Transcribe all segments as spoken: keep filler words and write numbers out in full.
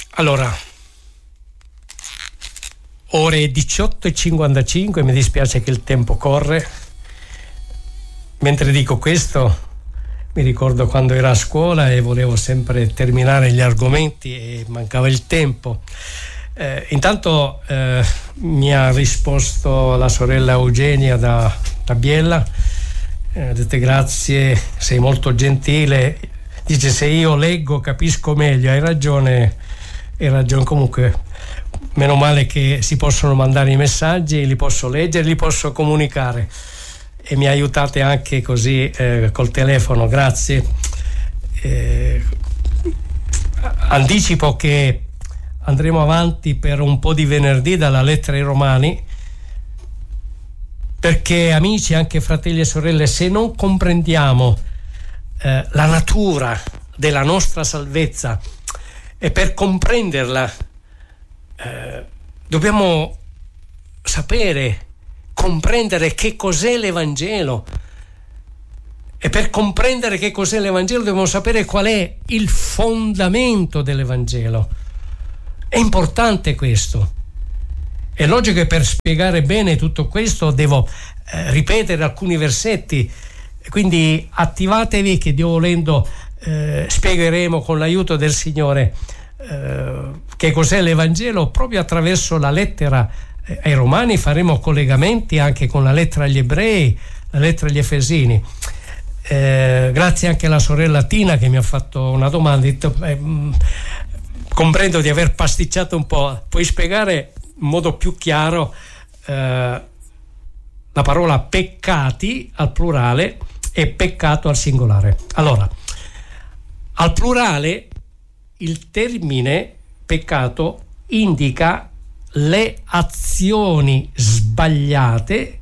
Allora, ore diciotto e cinquantacinque, mi dispiace che il tempo corre. Mentre dico questo, mi ricordo quando ero a scuola e volevo sempre terminare gli argomenti e mancava il tempo. Eh, intanto eh, mi ha risposto la sorella Eugenia da, da Biella, eh, ha detto grazie, sei molto gentile, dice se io leggo capisco meglio, hai ragione, hai ragione, comunque meno male che si possono mandare i messaggi, li posso leggere, li posso comunicare e mi aiutate anche così eh, col telefono, grazie. Eh, anticipo che andremo avanti per un po' di venerdì dalla lettera ai Romani, perché amici, anche fratelli e sorelle, se non comprendiamo eh, la natura della nostra salvezza, e per comprenderla eh, dobbiamo sapere, comprendere che cos'è l'Evangelo, e per comprendere che cos'è l'Evangelo dobbiamo sapere qual è il fondamento dell'Evangelo. È importante questo. È logico che per spiegare bene tutto questo devo eh, ripetere alcuni versetti, quindi attivatevi che Dio volendo eh, spiegheremo con l'aiuto del Signore eh, che cos'è l'Evangelo proprio attraverso la lettera eh, ai Romani. Faremo collegamenti anche con la lettera agli Ebrei, la lettera agli Efesini. Eh, grazie anche alla sorella Tina che mi ha fatto una domanda. Detto, eh, mh, comprendo di aver pasticciato un po', puoi spiegare in modo più chiaro eh, la parola peccati al plurale e peccato al singolare? Allora, al plurale il termine peccato indica le azioni sbagliate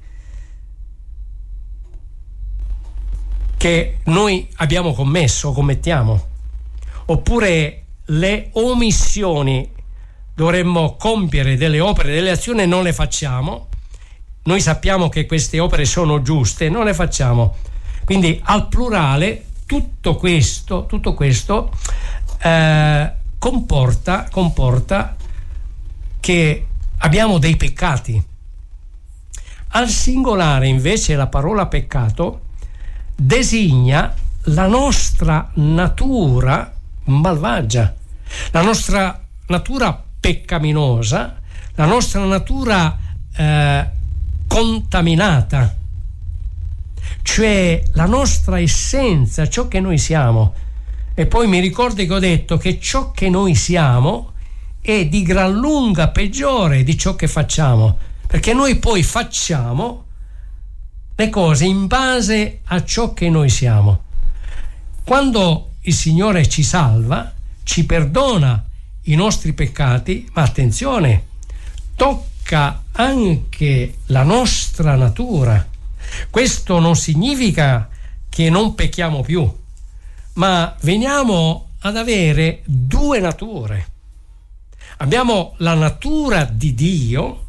che noi abbiamo commesso o commettiamo, oppure le omissioni. Dovremmo compiere delle opere, delle azioni e non le facciamo. Noi sappiamo che queste opere sono giuste, non le facciamo. Quindi al plurale tutto questo, tutto questo eh, comporta, comporta che abbiamo dei peccati. Al singolare invece la parola peccato designa la nostra natura malvagia, la nostra natura peccaminosa, la nostra natura eh, contaminata, cioè la nostra essenza, ciò che noi siamo. E poi mi ricordo che ho detto che ciò che noi siamo è di gran lunga peggiore di ciò che facciamo, perché noi poi facciamo le cose in base a ciò che noi siamo. Quando il Signore ci salva, ci perdona i nostri peccati, ma attenzione, tocca anche la nostra natura. Questo non significa che non pecchiamo più, ma veniamo ad avere due nature. Abbiamo la natura di Dio,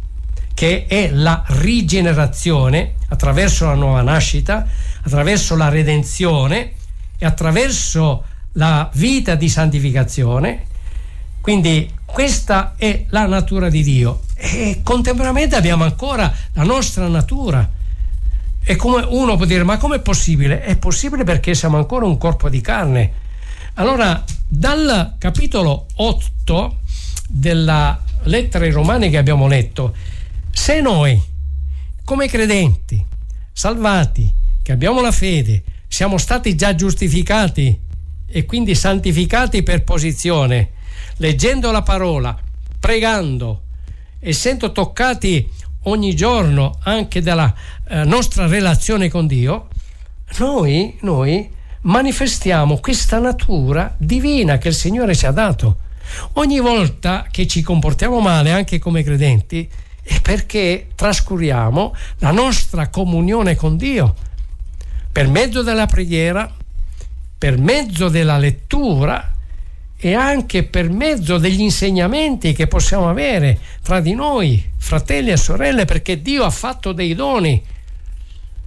che è la rigenerazione attraverso la nuova nascita, attraverso la redenzione e attraverso la vita di santificazione. Quindi questa è la natura di Dio, e contemporaneamente abbiamo ancora la nostra natura. E come uno può dire, ma com'è possibile? È possibile perché siamo ancora un corpo di carne. Allora, dal capitolo otto della lettera ai Romani che abbiamo letto, se noi come credenti salvati, che abbiamo la fede, siamo stati già giustificati e quindi santificati per posizione, leggendo la parola, pregando, essendo toccati ogni giorno anche dalla eh, nostra relazione con Dio, noi, noi manifestiamo questa natura divina che il Signore ci ha dato. Ogni volta che ci comportiamo male, anche come credenti, è perché trascuriamo la nostra comunione con Dio per mezzo della preghiera, per mezzo della lettura e anche per mezzo degli insegnamenti che possiamo avere tra di noi, fratelli e sorelle, perché Dio ha fatto dei doni.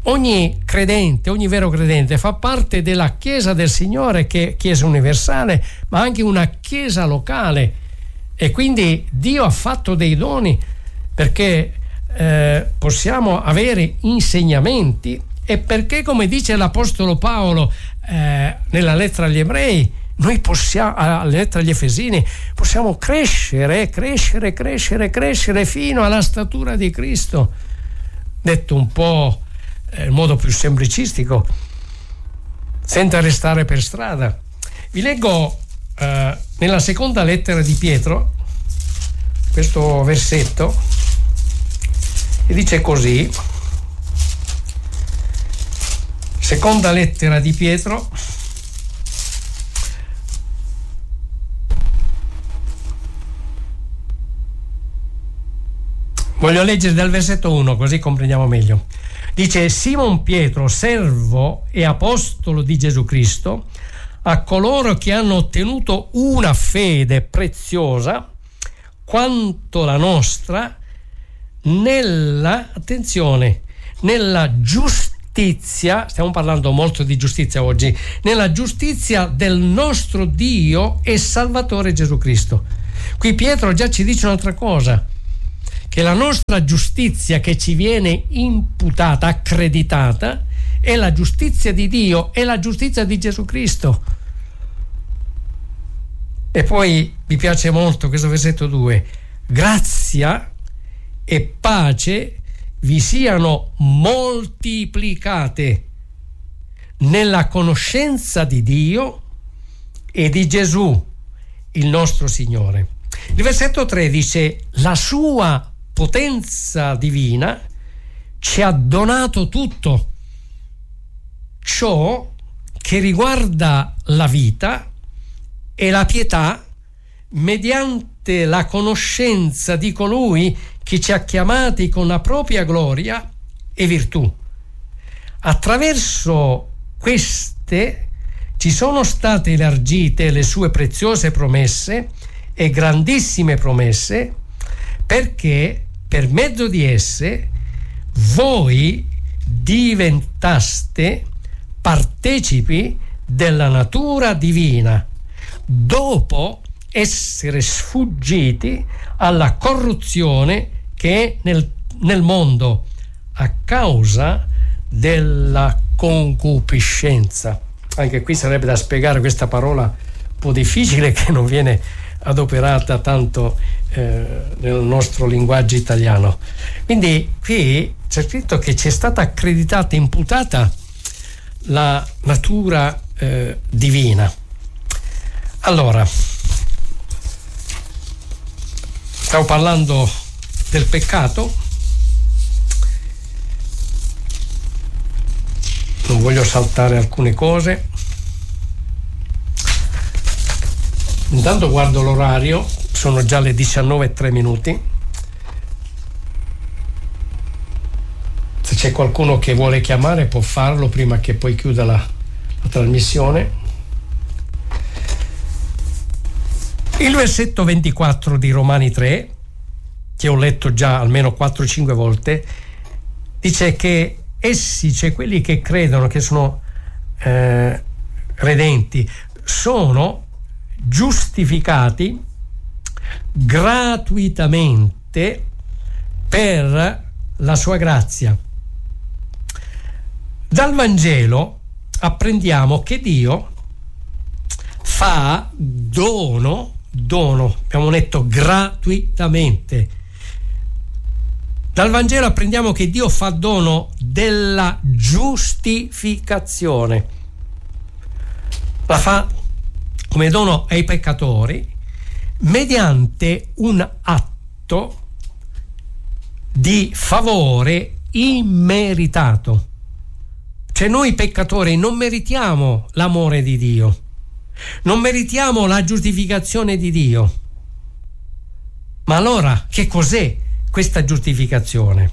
ogni credente, ogni vero credente fa parte della Chiesa del Signore, che è Chiesa universale, ma anche una Chiesa locale, e quindi Dio ha fatto dei doni perché eh, possiamo avere insegnamenti, e perché, come dice l'Apostolo Paolo eh, nella lettera agli Ebrei, noi possiamo, alla lettera agli Efesini, possiamo crescere, crescere, crescere, crescere fino alla statura di Cristo. Detto un po' in modo più semplicistico, senza restare per strada. Vi leggo eh, nella seconda lettera di Pietro questo versetto, e dice così: seconda lettera di Pietro, voglio leggere dal versetto uno così comprendiamo meglio. Dice: Simon Pietro, servo e apostolo di Gesù Cristo, a coloro che hanno ottenuto una fede preziosa quanto la nostra, nella, attenzione, nella giustizia, stiamo parlando molto di giustizia oggi, nella giustizia del nostro Dio e Salvatore Gesù Cristo. Qui Pietro già ci dice un'altra cosa, che la nostra giustizia che ci viene imputata, accreditata, è la giustizia di Dio, è la giustizia di Gesù Cristo. E poi mi piace molto questo versetto due: grazia e pace vi siano moltiplicate nella conoscenza di Dio e di Gesù, il nostro Signore. Il versetto tre dice: la sua potenza divina ci ha donato tutto ciò che riguarda la vita e la pietà, mediante la conoscenza di colui che ci ha chiamati con la propria gloria e virtù. Attraverso queste ci sono state elargite le sue preziose promesse e grandissime promesse, perché per mezzo di esse voi diventaste partecipi della natura divina, dopo essere sfuggiti alla corruzione che è nel, nel mondo a causa della concupiscenza. Anche qui sarebbe da spiegare questa parola un po' difficile, che non viene adoperata tanto eh, nel nostro linguaggio italiano. Quindi qui c'è scritto che ci è stata accreditata, imputata la natura eh, divina. Allora, stavo parlando del peccato, non voglio saltare alcune cose. Intanto guardo l'orario, sono già le diciannove e tre minuti. Se c'è qualcuno che vuole chiamare può farlo prima che poi chiuda la, la trasmissione. Il versetto ventiquattro di Romani tre, che ho letto già almeno quattro cinque volte, dice che essi, cioè quelli che credono, che sono eh, credenti, sono giustificati gratuitamente per la sua grazia. Dal Vangelo apprendiamo che Dio fa dono, dono, abbiamo detto gratuitamente. Dal Vangelo apprendiamo che Dio fa dono della giustificazione. La fa come dono ai peccatori mediante un atto di favore immeritato. Cioè noi peccatori non meritiamo l'amore di Dio, non meritiamo la giustificazione di Dio. Ma allora che cos'è questa giustificazione?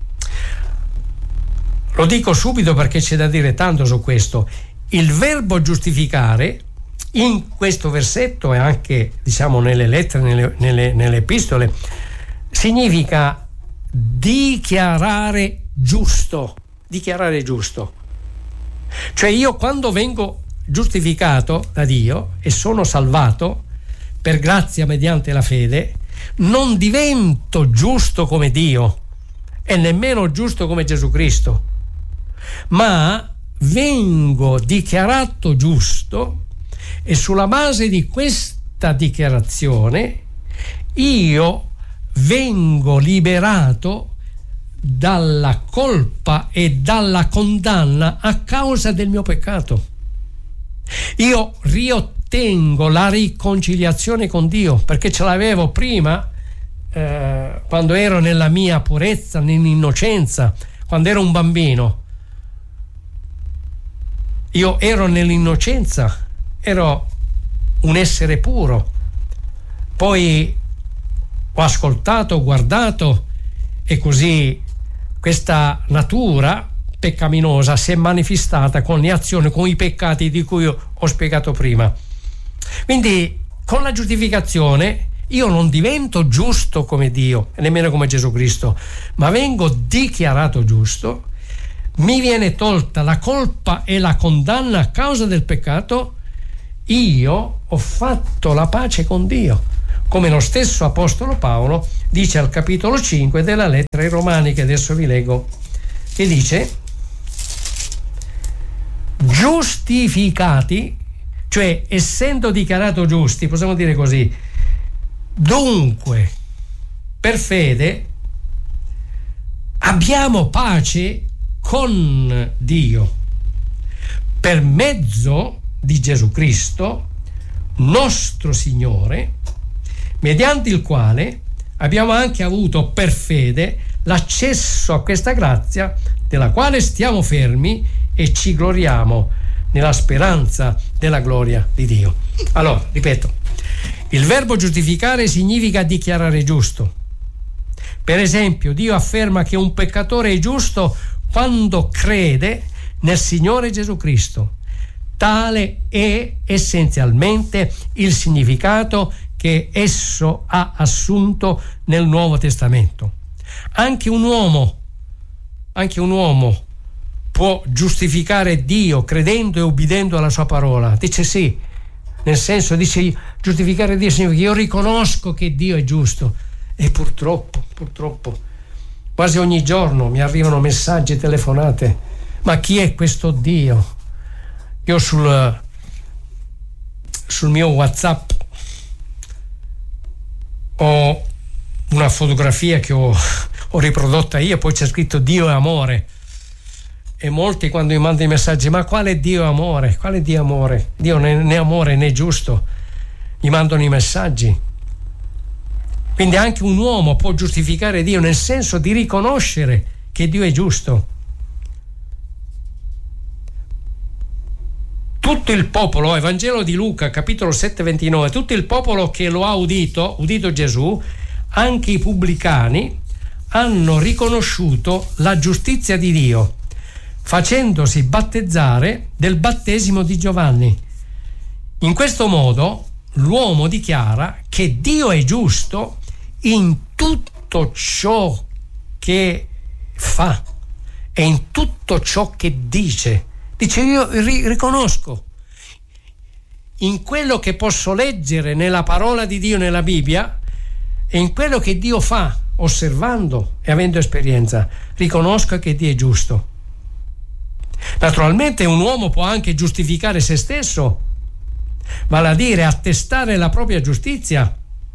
Lo dico subito perché c'è da dire tanto su questo. Il verbo giustificare in questo versetto e anche, diciamo, nelle lettere, nelle, nelle, nelle epistole, significa dichiarare giusto, dichiarare giusto. Cioè io quando vengo giustificato da Dio e sono salvato per grazia mediante la fede, non divento giusto come Dio e nemmeno giusto come Gesù Cristo, ma vengo dichiarato giusto, e sulla base di questa dichiarazione io vengo liberato dalla colpa e dalla condanna a causa del mio peccato. Io riottengo la riconciliazione con Dio, perché ce l'avevo prima eh, quando ero nella mia purezza, nell'innocenza, quando ero un bambino. Io ero nell'innocenza, ero un essere puro. Poi ho ascoltato, ho guardato, e così questa natura peccaminosa si è manifestata con le azioni, con i peccati di cui ho spiegato prima. Quindi con la giustificazione io non divento giusto come Dio e nemmeno come Gesù Cristo, ma vengo dichiarato giusto, mi viene tolta la colpa e la condanna a causa del peccato, io ho fatto la pace con Dio, come lo stesso Apostolo Paolo dice al capitolo cinque della lettera ai Romani, che adesso vi leggo, che dice: giustificati, cioè essendo dichiarato giusti, possiamo dire così, dunque per fede abbiamo pace con Dio per mezzo di Gesù Cristo nostro Signore, mediante il quale abbiamo anche avuto per fede l'accesso a questa grazia, della quale stiamo fermi e ci gloriamo nella speranza della gloria di Dio. Allora, ripeto, il verbo giustificare significa dichiarare giusto. Per esempio, Dio afferma che un peccatore è giusto quando crede nel Signore Gesù Cristo. Tale è essenzialmente il significato che esso ha assunto nel Nuovo Testamento. Anche un uomo, anche un uomo può giustificare Dio credendo e obbedendo alla sua parola. Dice sì, nel senso, dice, giustificare Dio significa che io riconosco che Dio è giusto. E purtroppo, purtroppo, quasi ogni giorno mi arrivano messaggi, telefonate: ma chi è questo Dio? Io sul, sul mio WhatsApp ho una fotografia che ho, ho riprodotta io, poi c'è scritto Dio è amore, e molti quando mi mandano i messaggi: ma quale Dio è amore? Quale Dio è amore? Dio né, né amore né giusto. Gli mandano i messaggi. Quindi anche un uomo può giustificare Dio nel senso di riconoscere che Dio è giusto. Tutto il popolo, Evangelo di Luca, capitolo sette, ventinove, tutto il popolo che lo ha udito, udito Gesù, anche i pubblicani, hanno riconosciuto la giustizia di Dio, facendosi battezzare del battesimo di Giovanni. In questo modo l'uomo dichiara che Dio è giusto in tutto ciò che fa e in tutto ciò che dice. Dice: io ri- riconosco in quello che posso leggere nella parola di Dio, nella Bibbia, e in quello che Dio fa, osservando e avendo esperienza, riconosco che Dio è giusto. Naturalmente un uomo può anche giustificare se stesso, vale a dire attestare la propria giustizia.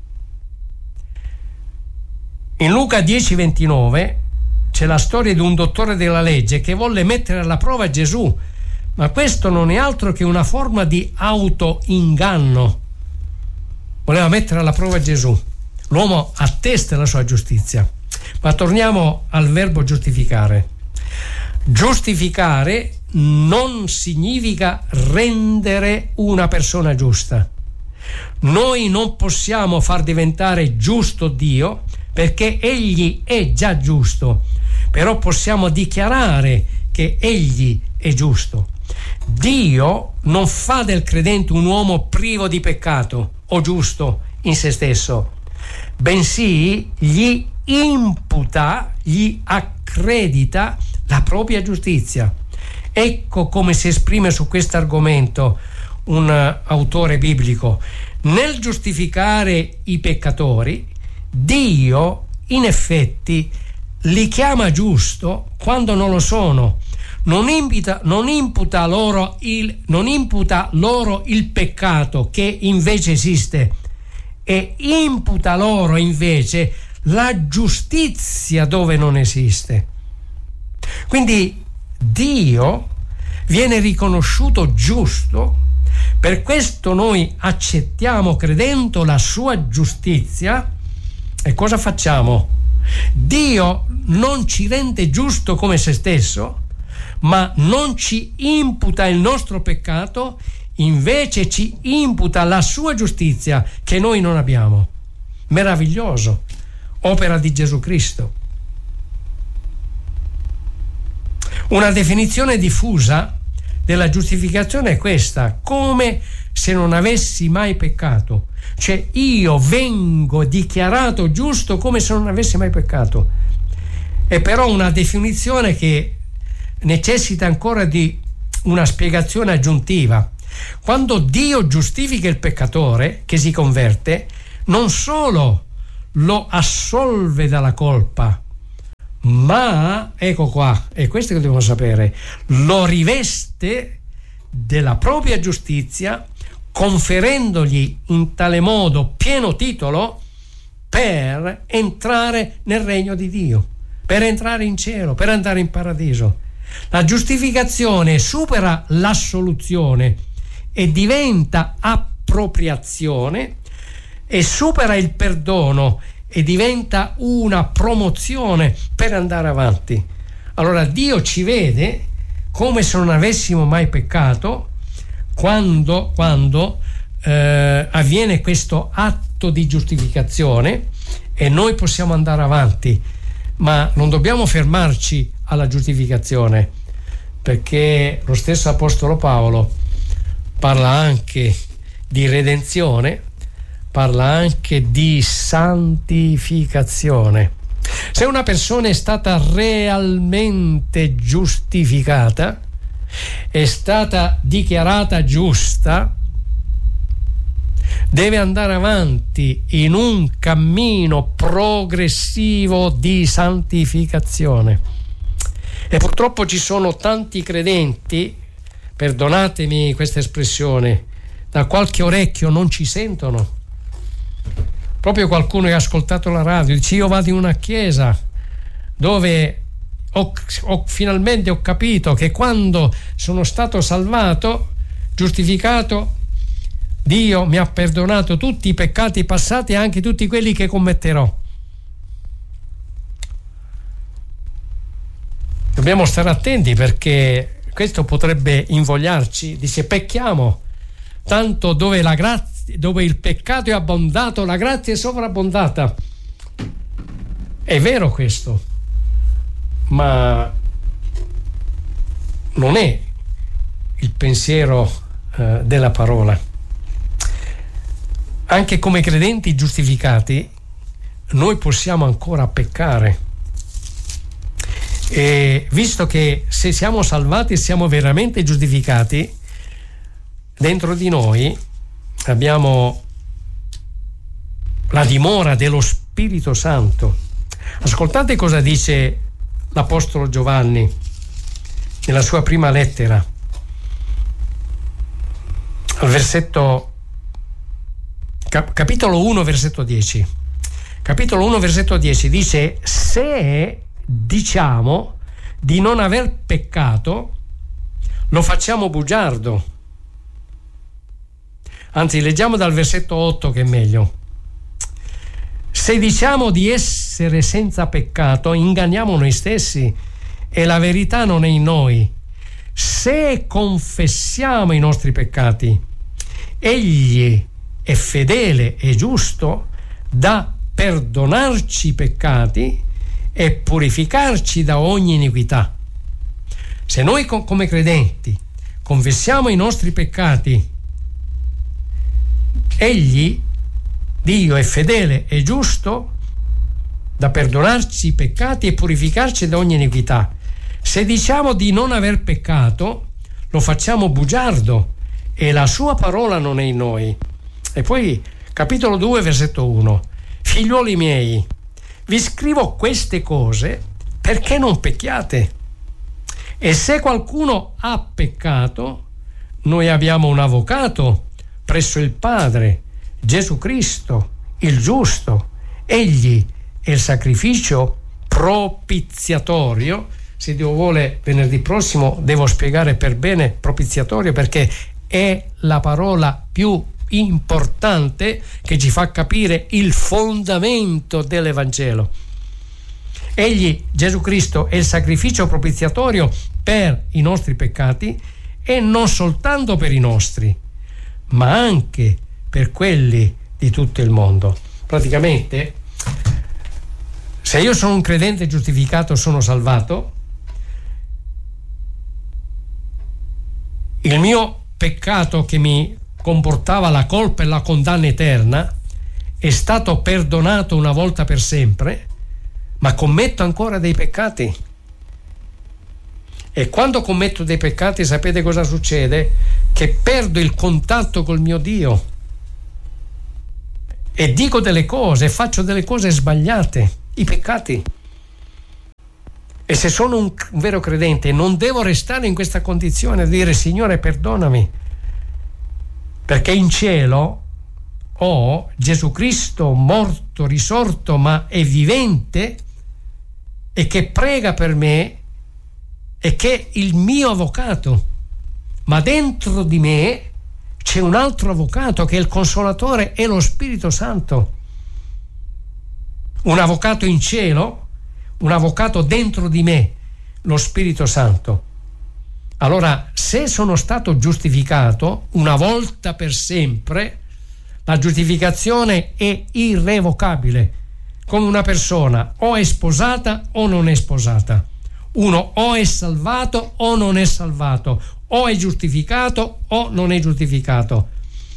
In Luca dieci, ventinove c'è la storia di un dottore della legge che volle mettere alla prova Gesù, ma questo non è altro che una forma di autoinganno. Voleva mettere alla prova Gesù. L'uomo attesta la sua giustizia. Ma torniamo al verbo giustificare. Giustificare non significa rendere una persona giusta. Noi non possiamo far diventare giusto Dio, perché egli è già giusto, però possiamo dichiarare che egli è giusto. Dio non fa del credente un uomo privo di peccato o giusto in se stesso, bensì gli imputa, gli accredita la propria giustizia. Ecco come si esprime su questo argomento un autore biblico: nel giustificare i peccatori, Dio in effetti li chiama giusto quando non lo sono. Non imputa, non imputa loro il, non imputa loro il peccato che invece esiste, e imputa loro invece la giustizia dove non esiste. Quindi Dio viene riconosciuto giusto, per questo noi accettiamo credendo la sua giustizia. E cosa facciamo? Dio non ci rende giusto come se stesso, ma non ci imputa il nostro peccato, invece ci imputa la sua giustizia che noi non abbiamo. Meraviglioso, opera di Gesù Cristo. Una definizione diffusa della giustificazione è questa: come se non avessi mai peccato. Cioè io vengo dichiarato giusto come se non avessi mai peccato. È però una definizione che necessita ancora di una spiegazione aggiuntiva. Quando Dio giustifica il peccatore che si converte, non solo lo assolve dalla colpa, ma, ecco qua, è questo che dobbiamo sapere, lo riveste della propria giustizia, conferendogli in tale modo pieno titolo per entrare nel regno di Dio, per entrare in cielo, per andare in paradiso. La giustificazione supera l'assoluzione e diventa appropriazione, e supera il perdono e diventa una promozione per andare avanti. Allora Dio ci vede come se non avessimo mai peccato quando, quando eh, avviene questo atto di giustificazione, e noi possiamo andare avanti, ma non dobbiamo fermarci alla giustificazione, perché lo stesso Apostolo Paolo parla anche di redenzione, parla anche di santificazione. Se una persona è stata realmente giustificata, è stata dichiarata giusta, deve andare avanti in un cammino progressivo di santificazione. E purtroppo ci sono tanti credenti, perdonatemi questa espressione, da qualche orecchio non ci sentono. Proprio qualcuno che ha ascoltato la radio dice: io vado in una chiesa dove ho, ho finalmente ho capito che quando sono stato salvato, giustificato, Dio mi ha perdonato tutti i peccati passati e anche tutti quelli che commetterò. Dobbiamo stare attenti, perché questo potrebbe invogliarci. Dice: pecchiamo, tanto dove la grazia, dove il peccato è abbondato, la grazia è sovrabbondata. È vero questo, ma non è il pensiero eh, della parola. Anche come credenti giustificati noi possiamo ancora peccare, e visto che se siamo salvati e siamo veramente giustificati, dentro di noi abbiamo la dimora dello Spirito Santo. Ascoltate cosa dice l'Apostolo Giovanni nella sua prima lettera, al versetto cap- capitolo uno versetto dieci. Capitolo uno versetto dieci dice: se diciamo di non aver peccato, lo facciamo bugiardo. Anzi, leggiamo dal versetto otto che è meglio. Se diciamo di essere senza peccato, inganniamo noi stessi e la verità non è in noi. Se confessiamo i nostri peccati, Egli è fedele e giusto da perdonarci i peccati e purificarci da ogni iniquità. Se noi come credenti confessiamo i nostri peccati, Egli, Dio, è fedele e giusto da perdonarci i peccati e purificarci da ogni iniquità. Se diciamo di non aver peccato, lo facciamo bugiardo e la sua parola non è in noi. E poi capitolo due versetto uno: figliuoli miei, vi scrivo queste cose perché non pecchiate. E se qualcuno ha peccato, noi abbiamo un avvocato presso il Padre, Gesù Cristo, il giusto. Egli è il sacrificio propiziatorio. Se Dio vuole, venerdì prossimo devo spiegare per bene propiziatorio, perché è la parola più importante che ci fa capire il fondamento dell'Evangelo. Egli, Gesù Cristo, è il sacrificio propiziatorio per i nostri peccati, e non soltanto per i nostri, ma anche per quelli di tutto il mondo. Praticamente, se io sono un credente giustificato, sono salvato, il mio peccato che mi comportava la colpa e la condanna eterna è stato perdonato una volta per sempre, ma commetto ancora dei peccati. E quando commetto dei peccati, sapete cosa succede? Che perdo il contatto col mio Dio e dico delle cose, faccio delle cose sbagliate, i peccati. E se sono un vero credente, non devo restare in questa condizione di dire: Signore, perdonami, perché in cielo ho Gesù Cristo morto, risorto, ma è vivente, e che prega per me, e che è il mio avvocato. Ma dentro di me c'è un altro avvocato, che è il Consolatore e lo Spirito Santo. Un avvocato in cielo, un avvocato dentro di me, lo Spirito Santo. Allora, se sono stato giustificato una volta per sempre, la giustificazione è irrevocabile. Come una persona o è sposata o non è sposata. Uno o è salvato o non è salvato, o è giustificato o non è giustificato.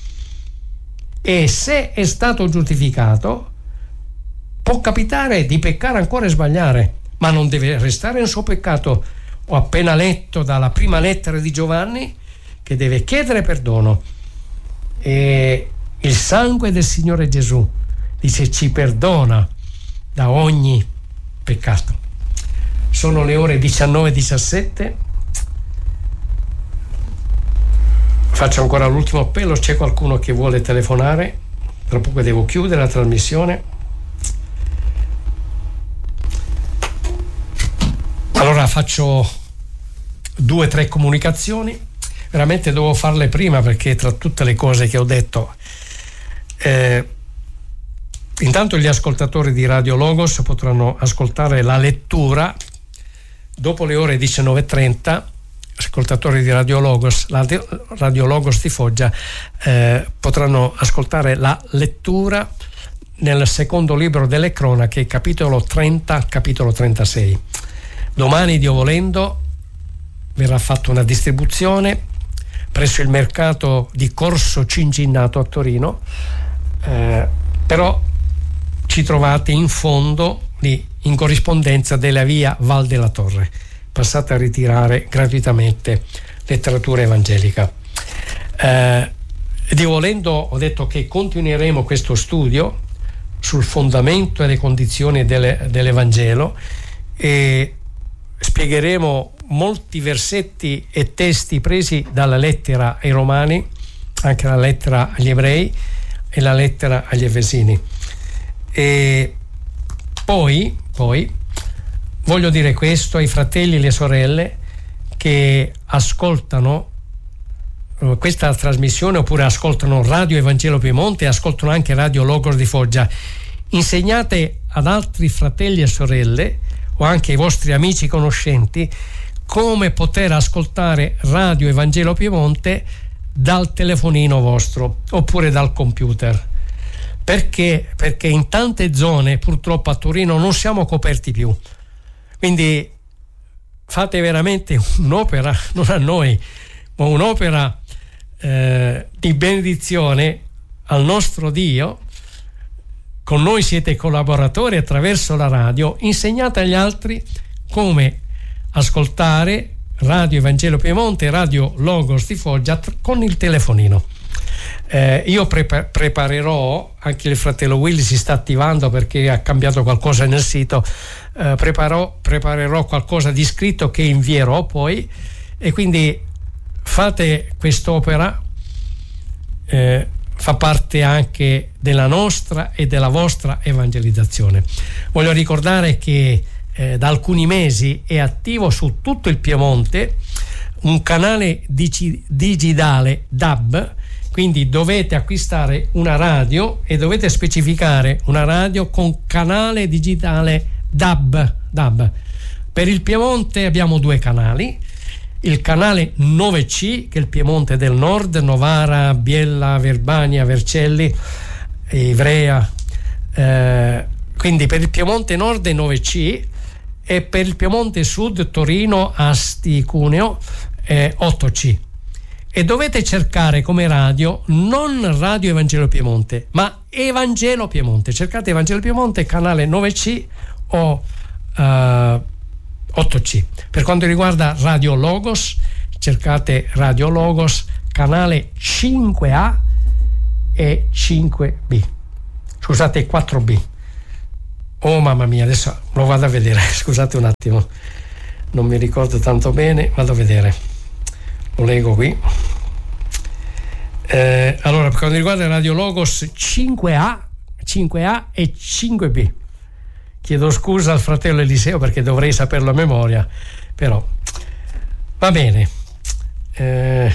E se è stato giustificato, può capitare di peccare ancora e sbagliare, ma non deve restare nel suo peccato. Ho appena letto dalla prima lettera di Giovanni che deve chiedere perdono, e il sangue del Signore Gesù, dice, ci perdona da ogni peccato. Sono le ore diciannove e diciassette. Faccio ancora l'ultimo appello. C'è qualcuno che vuole telefonare? Tra poco devo chiudere la trasmissione. Allora faccio due o tre comunicazioni. Veramente devo farle prima, perché tra tutte le cose che ho detto, eh, intanto gli ascoltatori di Radio Logos potranno ascoltare la lettura dopo le ore diciannove e trenta. Ascoltatori di Radio Logos, Radio Logos di Foggia, eh, potranno ascoltare la lettura nel secondo libro delle cronache, capitolo trenta, capitolo trentasei. Domani, Dio volendo, verrà fatta una distribuzione presso il mercato di Corso Cincinnato a Torino, eh, però ci trovate in fondo, lì, in corrispondenza della via Val della Torre. Passate a ritirare gratuitamente letteratura evangelica. Eh, Dio volendo, ho detto che continueremo questo studio sul fondamento e le condizioni delle, dell'Evangelo, e spiegheremo molti versetti e testi presi dalla lettera ai Romani, anche la lettera agli Ebrei e la lettera agli Efesini. E poi, poi voglio dire questo ai fratelli e alle sorelle che ascoltano questa trasmissione, oppure ascoltano Radio Evangelo Piemonte e ascoltano anche Radio Logos di Foggia. Insegnate ad altri fratelli e sorelle, o anche ai vostri amici e conoscenti, come poter ascoltare Radio Evangelo Piemonte dal telefonino vostro oppure dal computer. Perché? Perché in tante zone, purtroppo a Torino, non siamo coperti più. Quindi fate veramente un'opera, non a noi, ma un'opera eh, di benedizione al nostro Dio. Con noi siete collaboratori attraverso la radio. Insegnate agli altri come ascoltare Radio Evangelo Piemonte, Radio Logos di Foggia con il telefonino. Eh, io prepa- preparerò, anche il fratello Willy si sta attivando perché ha cambiato qualcosa nel sito, eh, preparò, preparerò qualcosa di scritto che invierò poi, e quindi fate quest'opera, eh, fa parte anche della nostra e della vostra evangelizzazione. Voglio ricordare che eh, da alcuni mesi è attivo su tutto il Piemonte un canale dici- digitale D A B, quindi dovete acquistare una radio e dovete specificare una radio con canale digitale D A B. D A B. Per il Piemonte abbiamo due canali: il canale nove C, che è il Piemonte del Nord, Novara, Biella, Verbania, Vercelli, Ivrea, eh, quindi per il Piemonte Nord è nove C, e per il Piemonte Sud, Torino, Asti, Cuneo, è otto C. E dovete cercare come radio non Radio Evangelo Piemonte, ma Evangelo Piemonte. Cercate Evangelo Piemonte, canale nove C o uh, otto C. Per quanto riguarda Radio Logos, cercate Radio Logos, canale cinque A e cinque B. Scusate, quattro B. Oh mamma mia, adesso lo vado a vedere, scusate un attimo, non mi ricordo tanto bene, vado a vedere, lo leggo qui. Eh, allora, per quanto riguarda Radio Logos, cinque A, cinque A e cinque B. Chiedo scusa al fratello Eliseo perché dovrei saperlo a memoria, però va bene. Eh,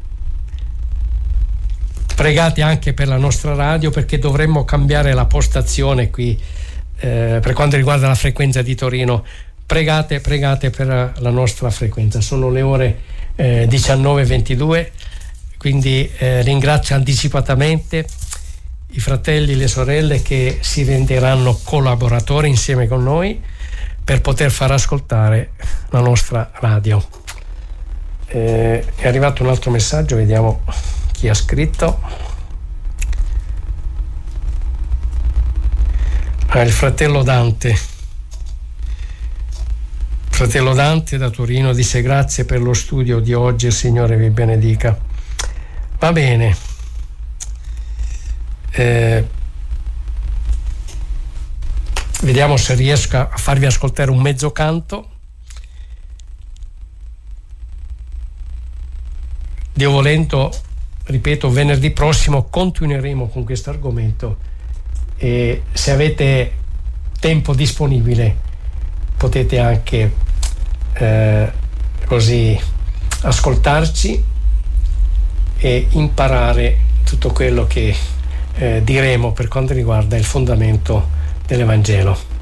pregate anche per la nostra radio, perché dovremmo cambiare la postazione qui, eh, per quanto riguarda la frequenza di Torino. Pregate, pregate per la nostra frequenza. Sono le ore eh, diciannove e ventidue, quindi eh, ringrazio anticipatamente i fratelli e le sorelle che si renderanno collaboratori insieme con noi per poter far ascoltare la nostra radio. Eh, è arrivato un altro messaggio, vediamo chi ha scritto. Ah, il fratello Dante. Fratello Dante da Torino dice: grazie per lo studio di oggi, il Signore vi benedica. Va bene. Eh, vediamo se riesco a farvi ascoltare un mezzo canto. Dio volendo, ripeto, venerdì prossimo continueremo con questo argomento, e se avete tempo disponibile potete anche eh, così ascoltarci e imparare tutto quello che Eh, diremo per quanto riguarda il fondamento dell'Evangelo.